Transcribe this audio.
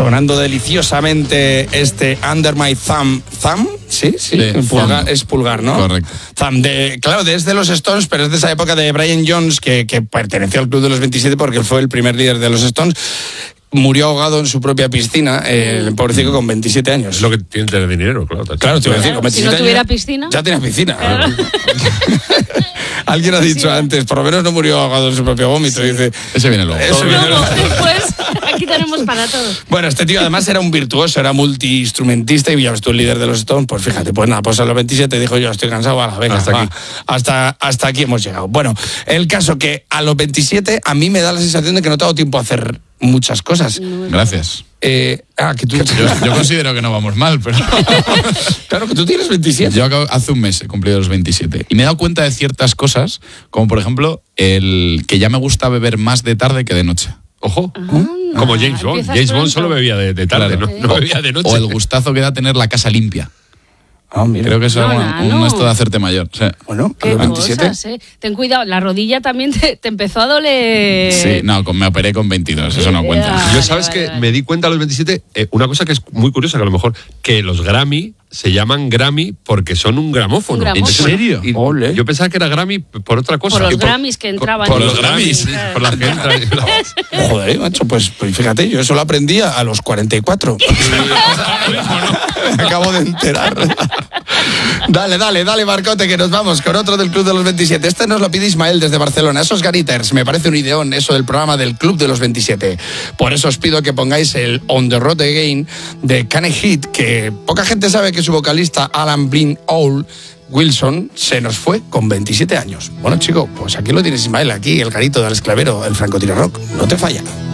sonando deliciosamente este Under My Thumb. ¿Thumb? Sí. Pulgar, es pulgar, ¿no? Correcto. Thumb claro, es de los Stones, pero es de esa época de Brian Jones, que perteneció al Club de los 27 porque él fue el primer líder de los Stones. Murió ahogado en su propia piscina, el pobrecito, con 27 años. Es lo que tiene que tener dinero, claro. Claro, te iba a decir, con 27 si no tuviera años, piscina. ya tenía piscina. Claro. Alguien ha dicho antes, por lo menos no murió ahogado en su propio vómito. Dice, ese viene luego. Después, aquí tenemos para todos. Bueno, este tío además era un virtuoso, era multiinstrumentista y ya ves tú, el líder de los Stones, pues fíjate, pues nada, pues a los 27 dijo yo, estoy cansado, venga, hasta aquí hemos llegado. Bueno, el caso que a los 27 a mí me da la sensación de que no tengo tiempo a hacer muchas cosas. Gracias. Que tú... yo considero que no vamos mal, pero... Claro, que tú tienes 27. Yo hace un mes he cumplido los 27 y me he dado cuenta de ciertas cosas, como por ejemplo, el que ya me gusta beber más de tarde que de noche. Ojo, como James Bond. James Bond solo bebía de tarde, claro. no bebía de noche. O el gustazo que da tener la casa limpia. Mira. Creo que eso es un esto de hacerte mayor. Sí. Bueno, ¿qué 27? cosas, Ten cuidado, la rodilla también te empezó a doler. Sí, no, me operé con 22, eso no cuenta. Yo sabes que me di cuenta a los 27, una cosa que es muy curiosa, que a lo mejor, que los Grammy se llaman Grammy porque son un gramófono. ¿En serio? Yo pensaba que era Grammy por otra cosa. Por los Grammys que entraban. Por los Grammys, por las que entran. Joder, macho, pues fíjate, yo eso lo aprendí a los 44. Me acabo de enterar. Dale, Marcote, que nos vamos con otro del Club de los 27. Este nos lo pide Ismael desde Barcelona. Esos Gariters, me parece un ideón eso del programa del Club de los 27. Por eso os pido que pongáis el On the Road Again de Kane Heat, que poca gente sabe que su vocalista Alan Blin Owl Wilson se nos fue con 27 años. Bueno, chico, pues aquí lo tienes, Ismael, aquí el garito del esclavero, el francotiro rock. No te falla.